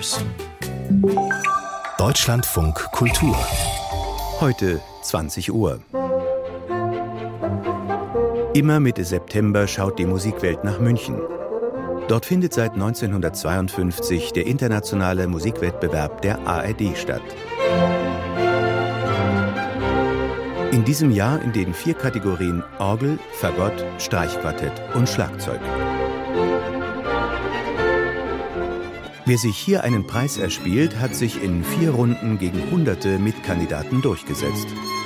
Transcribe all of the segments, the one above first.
News. Deutschlandfunk Kultur. Heute 20 Uhr. Immer Mitte September schaut die Musikwelt nach München. Dort findet seit 1952 der internationale Musikwettbewerb der ARD statt. In diesem Jahr in den 4 Kategorien Orgel, Fagott, Streichquartett und Schlagzeug. Wer sich hier einen Preis erspielt, hat sich in 4 Runden gegen hunderte Mitkandidaten durchgesetzt.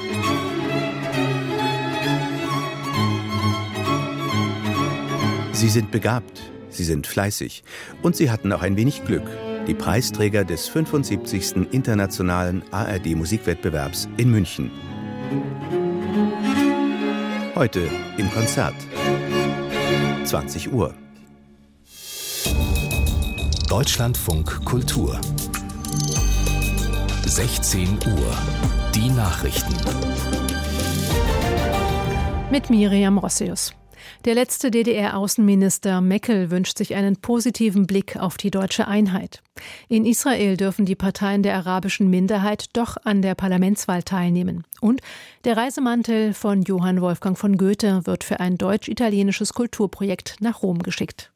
Sie sind begabt, sie sind fleißig und sie hatten auch ein wenig Glück. Die Preisträger des 75. Internationalen ARD-Musikwettbewerbs in München. Heute im Konzert. 20 Uhr. Deutschlandfunk Kultur. 16 Uhr. Die Nachrichten. Mit Miriam Rossius. Der letzte DDR-Außenminister Meckel wünscht sich einen positiven Blick auf die deutsche Einheit. In Israel dürfen die Parteien der arabischen Minderheit doch an der Parlamentswahl teilnehmen. Und der Reisemantel von Johann Wolfgang von Goethe wird für ein deutsch-italienisches Kulturprojekt nach Rom geschickt.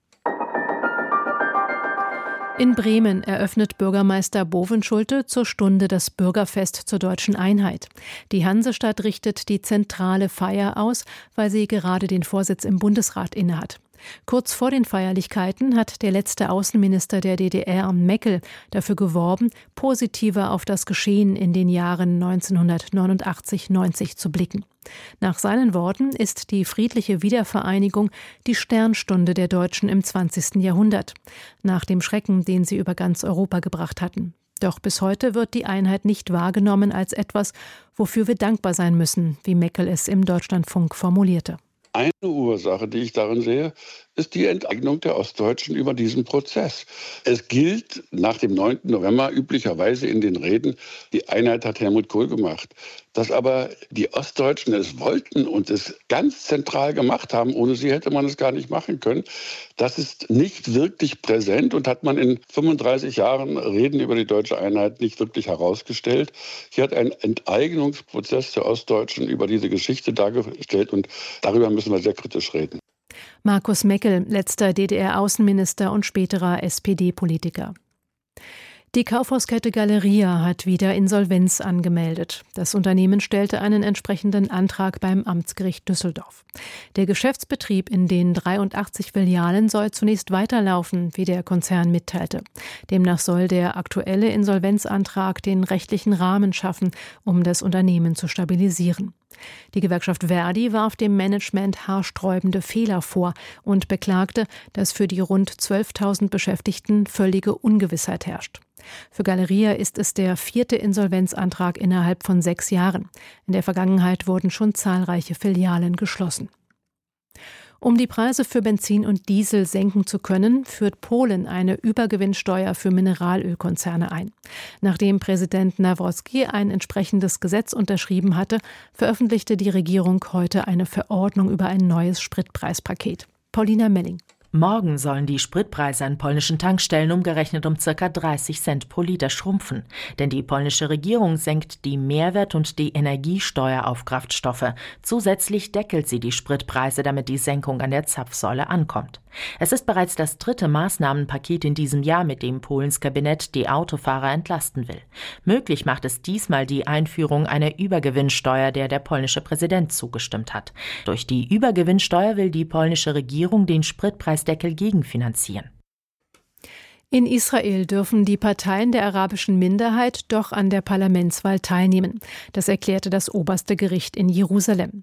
In Bremen eröffnet Bürgermeister Bovenschulte zur Stunde das Bürgerfest zur deutschen Einheit. Die Hansestadt richtet die zentrale Feier aus, weil sie gerade den Vorsitz im Bundesrat innehat. Kurz vor den Feierlichkeiten hat der letzte Außenminister der DDR, Meckel, dafür geworben, positiver auf das Geschehen in den Jahren 1989-90 zu blicken. Nach seinen Worten ist die friedliche Wiedervereinigung die Sternstunde der Deutschen im 20. Jahrhundert, nach dem Schrecken, den sie über ganz Europa gebracht hatten. Doch bis heute wird die Einheit nicht wahrgenommen als etwas, wofür wir dankbar sein müssen, wie Meckel es im Deutschlandfunk formulierte. Eine Ursache, die ich darin sehe, ist die Enteignung der Ostdeutschen über diesen Prozess. Es gilt nach dem 9. November üblicherweise in den Reden, die Einheit hat Helmut Kohl gemacht. Dass aber die Ostdeutschen es wollten und es ganz zentral gemacht haben, ohne sie hätte man es gar nicht machen können, das ist nicht wirklich präsent und hat man in 35 Jahren Reden über die deutsche Einheit nicht wirklich herausgestellt. Hier hat ein Enteignungsprozess der Ostdeutschen über diese Geschichte dargestellt und darüber müssen wir sehr kritisch reden. Markus Meckel, letzter DDR-Außenminister und späterer SPD-Politiker. Die Kaufhauskette Galeria hat wieder Insolvenz angemeldet. Das Unternehmen stellte einen entsprechenden Antrag beim Amtsgericht Düsseldorf. Der Geschäftsbetrieb in den 83 Filialen soll zunächst weiterlaufen, wie der Konzern mitteilte. Demnach soll der aktuelle Insolvenzantrag den rechtlichen Rahmen schaffen, um das Unternehmen zu stabilisieren. Die Gewerkschaft Verdi warf dem Management haarsträubende Fehler vor und beklagte, dass für die rund 12.000 Beschäftigten völlige Ungewissheit herrscht. Für Galeria ist es der 4. Insolvenzantrag innerhalb von 6 Jahren. In der Vergangenheit wurden schon zahlreiche Filialen geschlossen. Um die Preise für Benzin und Diesel senken zu können, führt Polen eine Übergewinnsteuer für Mineralölkonzerne ein. Nachdem Präsident Nawrocki ein entsprechendes Gesetz unterschrieben hatte, veröffentlichte die Regierung heute eine Verordnung über ein neues Spritpreispaket. Paulina Melling. Morgen sollen die Spritpreise an polnischen Tankstellen umgerechnet um ca. 30 Cent pro Liter schrumpfen. Denn die polnische Regierung senkt die Mehrwert- und die Energiesteuer auf Kraftstoffe. Zusätzlich deckelt sie die Spritpreise, damit die Senkung an der Zapfsäule ankommt. Es ist bereits das 3. Maßnahmenpaket in diesem Jahr, mit dem Polens Kabinett die Autofahrer entlasten will. Möglich macht es diesmal die Einführung einer Übergewinnsteuer, der polnische Präsident zugestimmt hat. Durch die Übergewinnsteuer will die polnische Regierung den Spritpreisdeckel gegenfinanzieren. In Israel dürfen die Parteien der arabischen Minderheit doch an der Parlamentswahl teilnehmen. Das erklärte das oberste Gericht in Jerusalem.